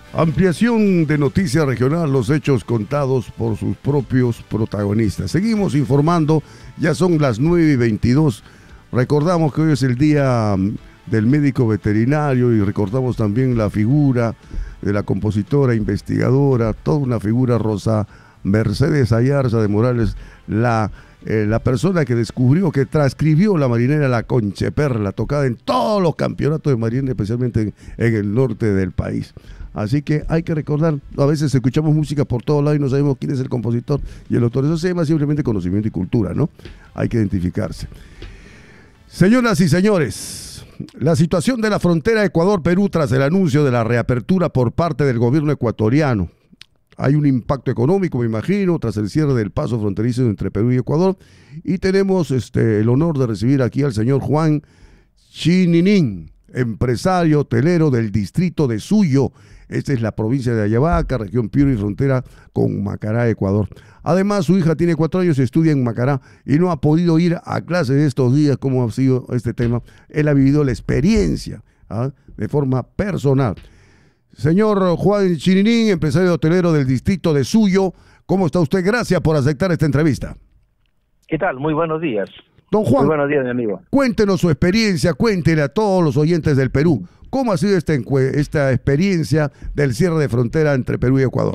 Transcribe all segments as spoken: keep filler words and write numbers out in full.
Ampliación de Noticia Regional, los hechos contados por sus propios protagonistas. Seguimos informando, ya son las nueve y veintidós. Recordamos que hoy es el día del médico veterinario y recordamos también la figura de la compositora, investigadora, toda una figura, Rosa Mercedes Ayarza de Morales, la, eh, la persona que descubrió, que transcribió la marinera La Concheperla, tocada en todos los campeonatos de marina, especialmente en, en el norte del país. Así que hay que recordar, a veces escuchamos música por todos lados y no sabemos quién es el compositor y el autor. Eso se llama simplemente conocimiento y cultura, ¿no? Hay que identificarse. Señoras y señores, la situación de la frontera Ecuador-Perú tras el anuncio de la reapertura por parte del gobierno ecuatoriano. Hay un impacto económico, me imagino, tras el cierre del paso fronterizo entre Perú y Ecuador. Y tenemos este, el honor de recibir aquí al señor Juan Chininín, empresario hotelero del distrito de Suyo. Esta es la provincia de Ayabaca, región Piura y frontera con Macará, Ecuador. Además, su hija tiene cuatro años y estudia en Macará y no ha podido ir a clase estos días. ¿Cómo ha sido este tema? Él ha vivido la experiencia, ¿ah?, de forma personal. Señor Juan Chininín, empresario hotelero del distrito de Suyo, ¿cómo está usted? Gracias por aceptar esta entrevista. ¿Qué tal? Muy buenos días. Don Juan, muy buenos días, mi amigo. Cuéntenos su experiencia, cuéntele a todos los oyentes del Perú. ¿Cómo ha sido esta, esta experiencia del cierre de frontera entre Perú y Ecuador?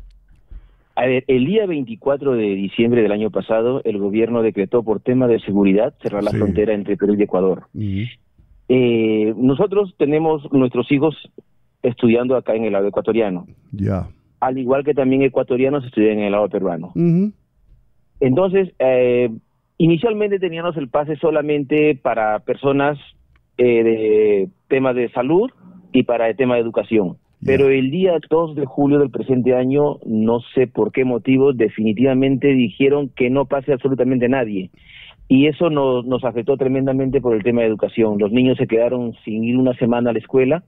A ver, el día veinticuatro de diciembre del año pasado, el gobierno decretó por tema de seguridad cerrar la sí. frontera entre Perú y Ecuador. Uh-huh. eh, nosotros tenemos nuestros hijos estudiando acá en el lado ecuatoriano. Ya. Yeah. Al igual que también ecuatorianos estudian en el lado peruano. Uh-huh. Entonces, eh, inicialmente teníamos el pase solamente para personas eh, de temas de salud y para el tema de educación. Yeah. Pero el día dos de julio del presente año, no sé por qué motivo, definitivamente dijeron que no pase absolutamente nadie. Y eso nos, nos afectó tremendamente por el tema de educación. Los niños se quedaron sin ir una semana a la escuela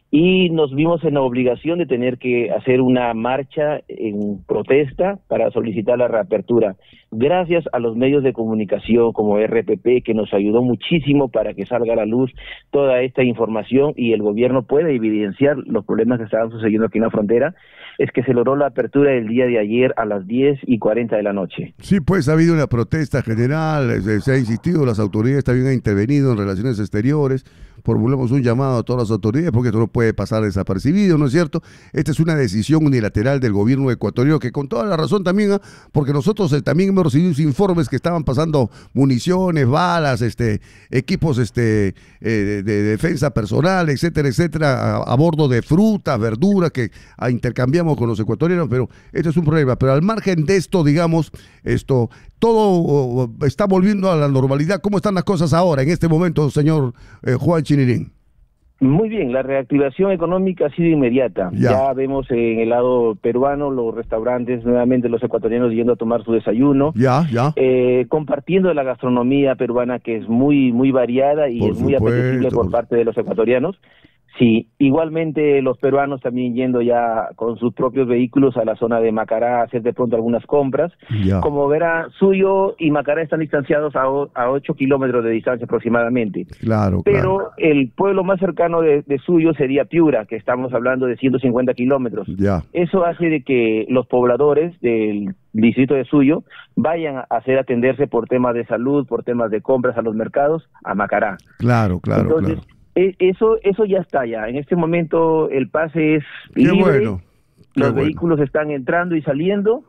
y nos vimos en la obligación de tener que hacer una marcha en protesta para solicitar la reapertura. Gracias a los medios de comunicación como R P P, que nos ayudó muchísimo para que salga a la luz toda esta información y el gobierno pueda evidenciar los problemas que estaban sucediendo aquí en la frontera, es que se logró la apertura el día de ayer a las diez y cuarenta de la noche. Sí, pues ha habido una protesta general, se, se ha insistido, las autoridades también han intervenido en relaciones exteriores. Formulamos un llamado a todas las autoridades porque esto no puede pasar desapercibido, ¿no es cierto? Esta es una decisión unilateral del gobierno ecuatoriano que con toda la razón también, ¿eh? porque nosotros eh, también hemos recibido informes que estaban pasando municiones, balas, este, equipos este, eh, de, de defensa personal, etcétera, etcétera, a, a bordo de frutas, verduras que a, intercambiamos con los ecuatorianos, pero esto es un problema. Pero al margen de esto, digamos, esto, todo uh, está volviendo a la normalidad. ¿Cómo están las cosas ahora, en este momento, señor eh, Juan Chininín? Muy bien, la reactivación económica ha sido inmediata. Ya. ya vemos en el lado peruano los restaurantes, nuevamente los ecuatorianos yendo a tomar su desayuno, ya, ya. Eh, compartiendo la gastronomía peruana que es muy muy variada y por es supuesto, muy apetecible por parte de los ecuatorianos. Sí, igualmente los peruanos también yendo ya con sus propios vehículos a la zona de Macará a hacer de pronto algunas compras. Ya. Como verá, Suyo y Macará están distanciados a, a ocho kilómetros de distancia aproximadamente. Claro, Pero claro. el pueblo más cercano de, de Suyo sería Piura, que estamos hablando de ciento cincuenta kilómetros. Ya. Eso hace de que los pobladores del distrito de Suyo vayan a hacer atenderse por temas de salud, por temas de compras a los mercados, a Macará. Claro, claro, Entonces, claro. Eso eso ya está ya. En este momento el pase es Qué libre, bueno. Qué los bueno. vehículos están entrando y saliendo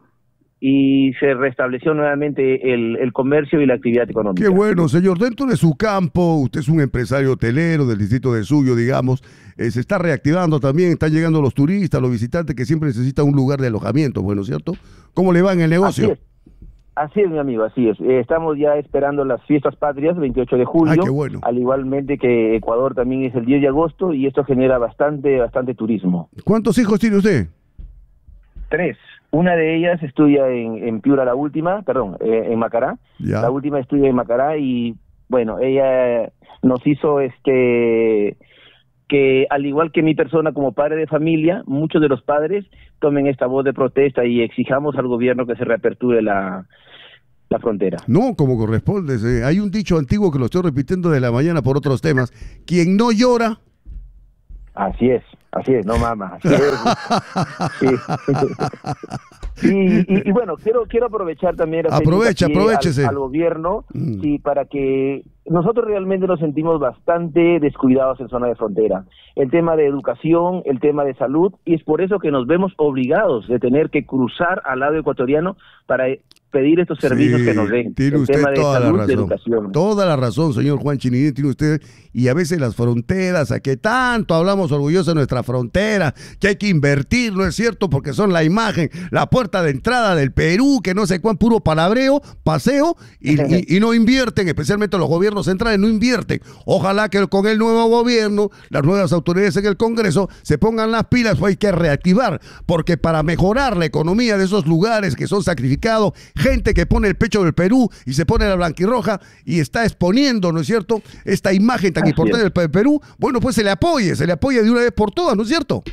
y se restableció nuevamente el, el comercio y la actividad económica. Qué bueno, señor. Dentro de su campo, usted es un empresario hotelero del distrito de Suyo, digamos, eh, se está reactivando también, están llegando los turistas, los visitantes que siempre necesitan un lugar de alojamiento, bueno, ¿cierto? ¿Cómo le va en el negocio? Así es. Así es, mi amigo, así es. Eh, estamos ya esperando las fiestas patrias, veintiocho de julio, Ay, qué bueno. al igualmente que Ecuador también es el diez de agosto, y esto genera bastante, bastante turismo. ¿Cuántos hijos tiene usted? Tres. Una de ellas estudia en, en Piura, la última, perdón, eh, en Macará. Ya. La última estudia en Macará y, bueno, ella nos hizo este... que al igual que mi persona como padre de familia, muchos de los padres tomen esta voz de protesta y exijamos al gobierno que se reaperture la, la frontera. No, como corresponde. Eh. Hay un dicho antiguo que lo estoy repitiendo de la mañana por otros temas. Quien no llora... Así es. Así es, no mama. Así es. Sí. Y, y, y bueno, quiero quiero aprovechar también aprovecha, aprovechese. Al, al gobierno, mm. sí, para que nosotros realmente nos sentimos bastante descuidados en zona de frontera. El tema de educación, el tema de salud, y es por eso que nos vemos obligados de tener que cruzar al lado ecuatoriano para pedir estos servicios sí, que nos den. Tiene el usted tema de toda salud, la razón. De educación. Toda la razón, señor Juan Chinidín, tiene usted. Y a veces las fronteras, a que tanto hablamos orgullosos de nuestra frontera, que hay que invertir, ¿no es cierto? Porque son la imagen, la puerta de entrada del Perú, que no sé cuán puro palabreo, paseo, y, y, y no invierten, especialmente los gobiernos centrales, no invierten. Ojalá que con el nuevo gobierno, las nuevas autoridades en el Congreso, se pongan las pilas, pues hay que reactivar, porque para mejorar la economía de esos lugares que son sacrificados, gente que pone el pecho del Perú y se pone la blanquirroja y está exponiendo, ¿no es cierto?, esta imagen tan Así importante es. del Perú, bueno, pues se le apoye, se le apoye de una vez por todas, ¿no es cierto?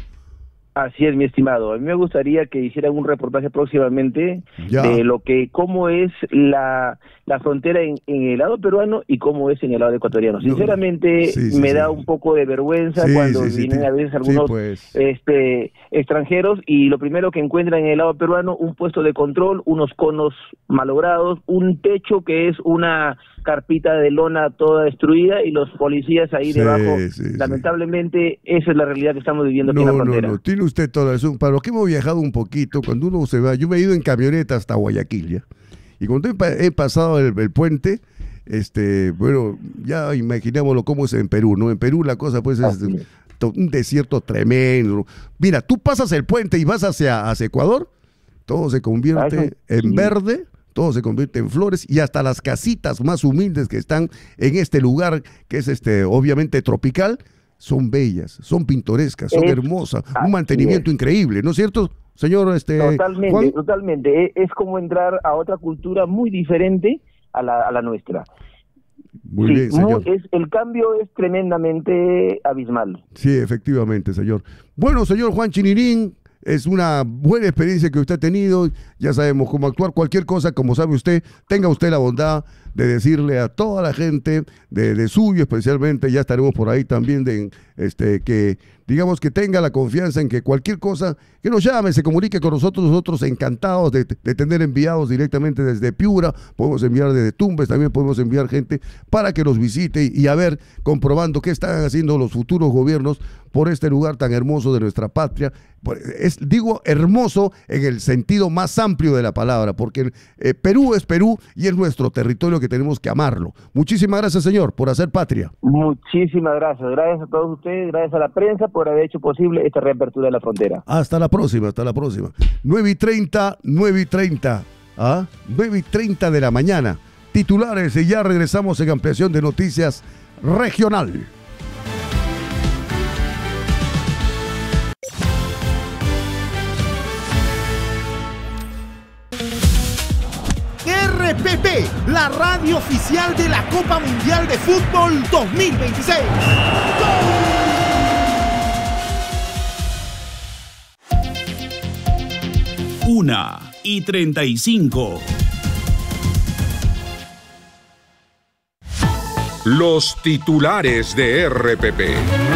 Así es, mi estimado. A mí me gustaría que hicieran un reportaje próximamente ya. de lo que, cómo es la, la frontera en, en el lado peruano y cómo es en el lado ecuatoriano. Sinceramente, sí, sí, me sí, da sí. un poco de vergüenza sí, cuando sí, vienen sí, a veces algunos sí, pues. este, extranjeros y lo primero que encuentran en el lado peruano, un puesto de control, unos conos malogrados, un techo que es una carpita de lona toda destruida y los policías ahí sí, debajo. Sí, Lamentablemente, sí. esa es la realidad que estamos viviendo no, aquí en la frontera. No, no, tiene usted toda razón. Para los que hemos viajado un poquito, cuando uno se va, yo me he ido en camioneta hasta Guayaquil, ¿ya? Y cuando he, he pasado el, el puente, este, bueno, ya imaginémoslo cómo es en Perú, ¿no? En Perú la cosa pues es un, un desierto tremendo. Mira, tú pasas el puente y vas hacia, hacia Ecuador, todo se convierte en sí. verde, todo se convierte en flores y hasta las casitas más humildes que están en este lugar que es este obviamente tropical, son bellas, son pintorescas, son es, hermosas, un mantenimiento es. increíble, ¿no es cierto, señor? Este, totalmente, Juan? totalmente. Es como entrar a otra cultura muy diferente a la, a la nuestra. Muy sí, bien, señor. Muy, es, el cambio es tremendamente abismal. Sí, efectivamente, señor. Bueno, señor Juan Chinirín, es una buena experiencia que usted ha tenido, ya sabemos cómo actuar, cualquier cosa, como sabe usted, tenga usted la bondad de decirle a toda la gente de, de suyo, especialmente, ya estaremos por ahí también, de este que digamos que tenga la confianza en que cualquier cosa, que nos llame, se comunique con nosotros, nosotros encantados de, de tener enviados directamente desde Piura, podemos enviar desde Tumbes, también podemos enviar gente para que nos visite y, y a ver, comprobando qué están haciendo los futuros gobiernos por este lugar tan hermoso de nuestra patria. Es, digo hermoso en el sentido más amplio de la palabra, porque eh, Perú es Perú y es nuestro territorio que tenemos que amarlo. Muchísimas gracias, señor, por hacer patria. Muchísimas gracias. Gracias a todos ustedes, gracias a la prensa por haber hecho posible esta reapertura de la frontera. Hasta la próxima, hasta la próxima. nueve y treinta, nueve y treinta, ¿ah? nueve y treinta de la mañana. Titulares y ya regresamos en ampliación de noticias regional. R P P, la radio oficial de la Copa Mundial de Fútbol dos mil veintiséis. Una y treinta y cinco. Los titulares de R P P.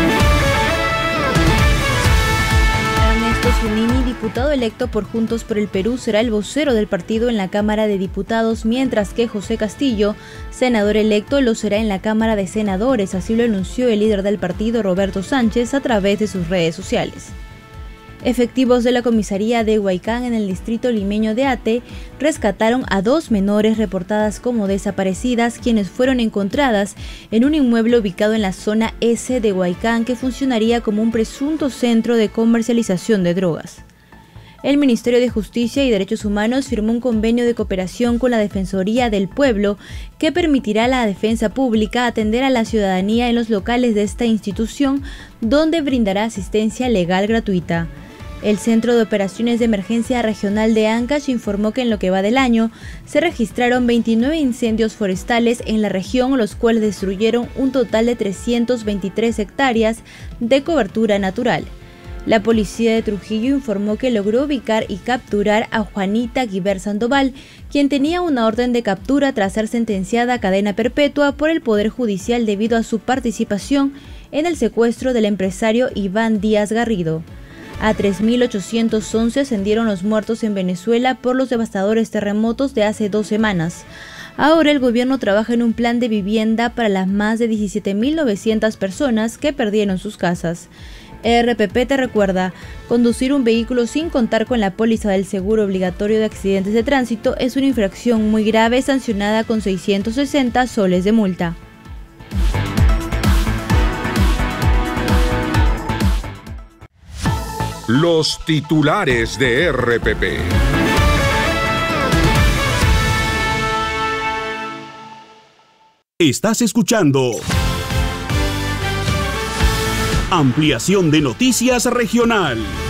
Zunini, diputado electo por Juntos por el Perú, será el vocero del partido en la Cámara de Diputados, mientras que José Castillo, senador electo, lo será en la Cámara de Senadores. Así lo anunció el líder del partido, Roberto Sánchez, a través de sus redes sociales. Efectivos de la comisaría de Huaycán en el distrito limeño de Ate rescataron a dos menores reportadas como desaparecidas, quienes fueron encontradas en un inmueble ubicado en la zona S de Huaycán, que funcionaría como un presunto centro de comercialización de drogas. El Ministerio de Justicia y Derechos Humanos firmó un convenio de cooperación con la Defensoría del Pueblo que permitirá a la defensa pública atender a la ciudadanía en los locales de esta institución, donde brindará asistencia legal gratuita. El Centro de Operaciones de Emergencia Regional de Ancash informó que en lo que va del año se registraron veintinueve incendios forestales en la región, los cuales destruyeron un total de trescientas veintitrés hectáreas de cobertura natural. La policía de Trujillo informó que logró ubicar y capturar a Juanita Guiber Sandoval, quien tenía una orden de captura tras ser sentenciada a cadena perpetua por el Poder Judicial debido a su participación en el secuestro del empresario Iván Díaz Garrido. A tres mil ochocientos once ascendieron los muertos en Venezuela por los devastadores terremotos de hace dos semanas. Ahora el gobierno trabaja en un plan de vivienda para las más de diecisiete mil novecientas personas que perdieron sus casas. R P P te recuerda, conducir un vehículo sin contar con la póliza del seguro obligatorio de accidentes de tránsito es una infracción muy grave sancionada con seiscientos sesenta soles de multa. Los titulares de R P P. Estás escuchando Ampliación de Noticias Regional.